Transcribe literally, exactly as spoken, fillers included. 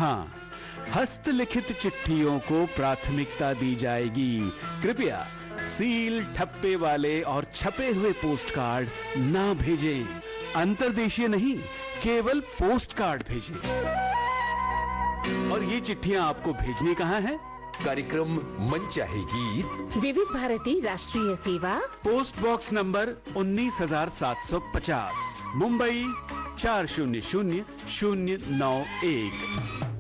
हाँ, हस्तलिखित चिट्ठियों को प्राथमिकता दी जाएगी। कृपया सील, ठप्पे वाले और छपे हुए पोस्ट कार्ड ना भेजें। अंतर्देशीय नहीं, केवल पोस्ट कार्ड भेजें। और ये चिट्ठियां आपको भेजनी कहाँ है? कार्यक्रम मन चाहे गीत, विविध भारती राष्ट्रीय सेवा, पोस्ट बॉक्स नंबर उन्नीस हजार सात सौ पचास, मुंबई चार शून्य शून्य शून्य नौ एक।